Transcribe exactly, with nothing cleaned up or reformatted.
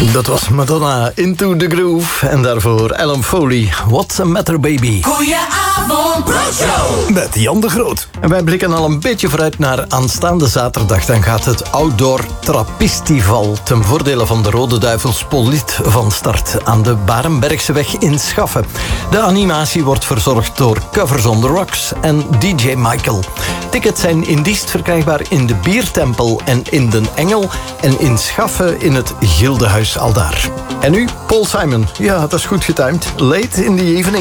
Dat was Madonna, Into the Groove. En daarvoor Ellen Foley, What's the Matter Baby. Goedenavond, Brookshow. Met Jan de Groot. En wij blikken al een beetje vooruit naar aanstaande zaterdag. Dan gaat het Outdoor Trappistival ten voordele van de Rode Duivels Poliet van start aan de Barenbergseweg in Schaffen. De animatie wordt verzorgd door Covers on the Rocks en D J Michael. Tickets zijn in Diest verkrijgbaar in de Biertempel en in Den Engel en in Schaffen in het Gildehuis aldaar. En nu Paul Simon. Ja, dat is goed getimed. Late in the evening.